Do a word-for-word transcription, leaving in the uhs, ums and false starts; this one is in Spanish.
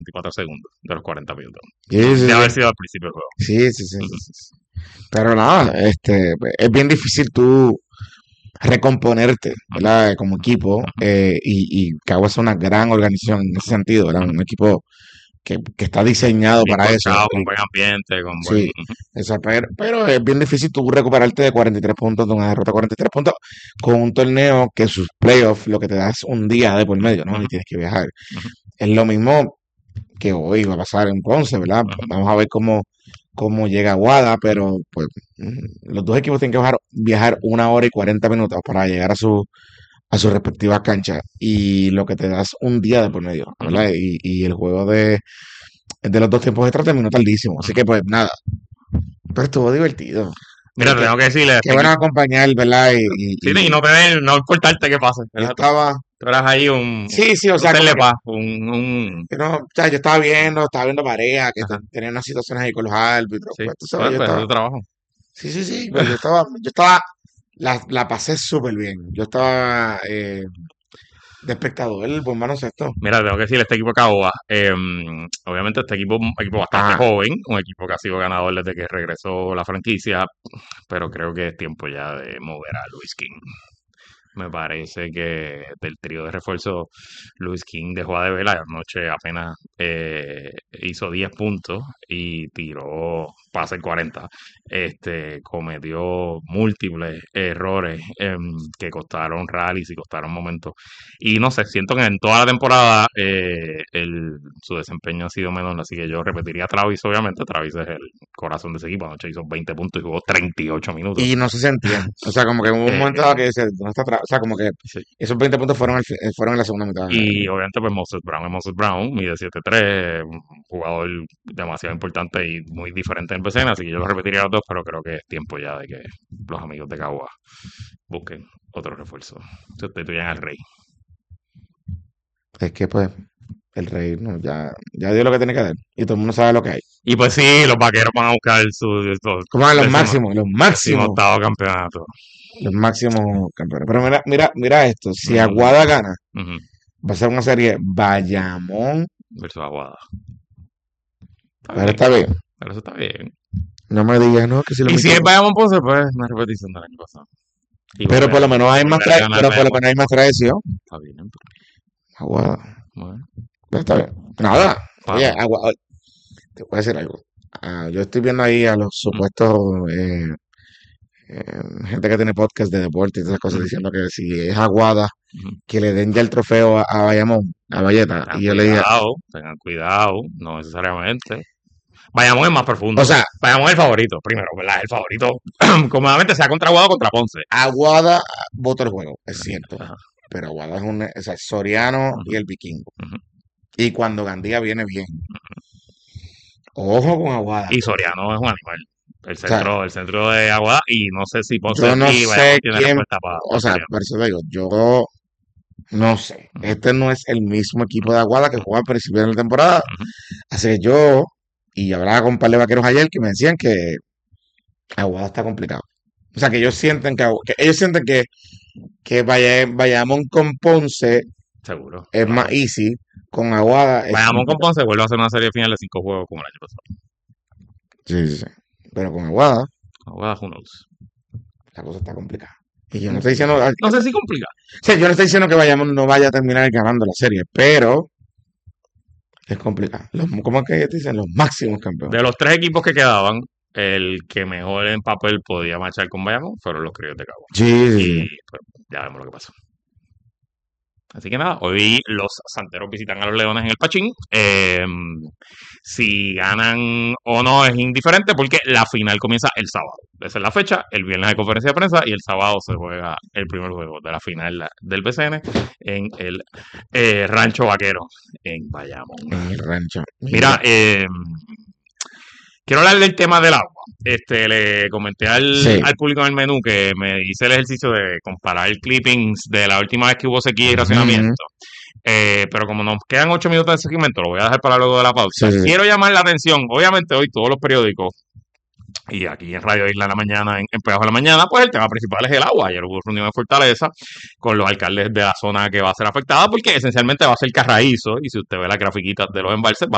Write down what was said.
veinticuatro segundos de los cuarenta minutos. Sí, sí, De haber sí. sido al principio del juego. Sí, sí, sí, Ujú. sí, sí. Pero nada, este, es bien difícil tú recomponerte, Ujú. ¿verdad? Como equipo, Ujú. eh, y, y Caguas es una gran organización en ese sentido, ¿verdad? Ujú. Un equipo que, que está diseñado Bien para eso. coachado, con Y buen ambiente, con buen... sí, Ujú. eso, pero, pero es bien difícil tú recuperarte de cuarenta y tres puntos, de una derrota de cuarenta y tres puntos, con un torneo que sus playoffs lo que te da es un día de por medio, ¿no? Ujú. Y tienes que viajar. Ujú. Es lo mismo que hoy va a pasar en Ponce, ¿verdad? Ujú. Vamos a ver cómo, cómo llega Aguada, pero pues mm, los dos equipos tienen que viajar, viajar una hora y cuarenta minutos para llegar a su, a sus respectivas canchas y lo que te da es un día de por medio, Ujú. ¿verdad? Y, y el juego de, de los dos tiempos extra terminó tardísimo, así Ujú. que pues nada, pero estuvo divertido. Mira, Que, te que, tengo que decirle a que este bueno equipo. acompañar, ¿verdad? Y, Sí, y, y y no tener, no importarte qué pase, yo ¿verdad? Tú, estaba, tú eras ahí un, sí, sí, o un sea, como serle que paz, un, un... yo, no, o sea, yo estaba viendo, estaba viendo pareja, que te- Ajá. tenían unas situaciones ahí con los árbitros, Sí, pues tú sabes, pues, yo pues es estaba, tu trabajo. sí, sí, sí, pero yo estaba, yo estaba, la, la pasé súper bien. Yo estaba eh, de espectador, el buen baloncesto. Mira, tengo que decirle, este equipo de Caguas, eh, obviamente este equipo es un equipo bastante Ah, joven, un equipo que ha sido ganador desde que regresó la franquicia, pero creo que es tiempo ya de mover a Luis King. Me parece que del trío de refuerzo, Luis King dejó a deber. Anoche apenas eh, hizo diez puntos y tiró pase cuarenta. Este, cometió múltiples errores em, que costaron rallies y costaron momentos. Y no sé, siento que en toda la temporada eh, el, su desempeño ha sido menor, así que yo repetiría a Travis, obviamente. Travis es el corazón de ese equipo. Anoche hizo veinte puntos y jugó treinta y ocho minutos. y no se sentían. O sea, como que hubo un momento dado Eh, que dice, ¿dónde está atrás? O sea, como que sí. esos veinte puntos fueron, al fi- eh, fueron en la segunda mitad. Y obviamente, pues Moses Brown es Moses Brown, mide siete tres, un jugador demasiado importante y muy diferente en el B C N, así que yo lo repetiría a los dos, pero creo que es tiempo ya de que los amigos de Cagua busquen otro refuerzo. Sustituyan al Rey. Es que pues el rey no, ya, ya dio lo que tiene que dar. Y todo el mundo sabe lo que hay. Y pues sí, los vaqueros van a buscar su, su Como a los décimo, máximos, los décimo máximos, octavo campeonato. los máximos campeones. Pero mira, mira, mira esto. Si Ujú, Aguada gana, ujú. va a ser una serie Bayamón. Versus Aguada. Está Pero bien, está bien. pero eso está bien. No me digas, no, que si lo Y si mito. es Bayamón Ponce, pues una repetición del año pasado. Y Pero volver por a, lo menos hay más volver a tra- ganar pero por lo Bayamón. menos hay más tradición. Está bien, Aguada. bueno, Pero está bien. Nada. Oye, para. Aguada, te voy a decir algo. Ah, yo estoy viendo ahí a los Ujú, supuestos eh, eh, gente que tiene podcast de deporte y todas esas cosas ujú, diciendo que si es Aguada, ujú. que le den ya el trofeo a, a Bayamón, a Valleta. Tengan Y yo le dije, cuidado, tengan cuidado, no necesariamente. Bayamón es más o profundo. sea, Bayamón es el favorito, primero, ¿verdad? El favorito, cómodamente, sea contra Aguado o contra Ponce. Aguada vota el juego, es Ajá, cierto. ajá, Pero Aguada es un, o sea, Soriano ujú, y el Vikingo. ujú. Y cuando Gandía viene bien, ojo con Aguada. Y Soriano es un animal. El O sea, centro, el centro de Aguada, y no sé si Ponce yo no y Bayamón sé tiene quién, respuesta para o sea, Soriano. por eso te digo, yo no sé. Ujú, Este no es el mismo equipo de Aguada que ujú, jugaba al principio de la temporada. ujú. Así que yo, y hablaba con un par de vaqueros ayer que me decían que Aguada está complicado. O sea, que ellos sienten que, Agu- que ellos sienten que, que Valle- Bayamón con Ponce Seguro, es más claro. easy, con Aguada es Bayamón con complicado. Ponce vuelve a hacer una serie final de cinco juegos como el año pasado. Sí, sí, sí. Pero con Aguada Aguada, who knows. la cosa está complicada. Y yo no estoy diciendo, o No sé si complica. sea, yo no estoy diciendo que Bayamón no vaya a terminar ganando la serie, pero es complicado. Los, ¿cómo es que ellos dicen? Los máximos campeones. De los tres equipos que quedaban, el que mejor en papel podía marchar con Bayamón fueron los Criollos de Cagua. Sí, sí, Y sí. pues, ya vemos lo que pasó. Así que nada, hoy los Santeros visitan a los Leones en el Pachín. Eh, si ganan o no es indiferente porque la final comienza el sábado. Esa es la fecha, el viernes hay conferencia de prensa y el sábado se juega el primer juego de la final del B C N en el eh, Rancho Vaquero en Bayamón. En el rancho. Mira, Mira. eh, quiero hablar del tema del agua. Este, le comenté al, Sí. al público en el menú que me hice el ejercicio de comparar clippings de la última vez que hubo sequía y Ujú, ujú. racionamiento. Eh, pero como nos quedan ocho minutos de segmento, lo voy a dejar para luego de la pausa. Sí, sí, sí. Quiero llamar la atención, obviamente hoy todos los periódicos y aquí en Radio Isla en la mañana, en, en Pegajo de la Mañana, pues el tema principal es el agua. Ayer hubo reunión de Fortaleza con los alcaldes de la zona que va a ser afectada porque esencialmente va a ser carraízo y si usted ve las grafiquitas de los embalses va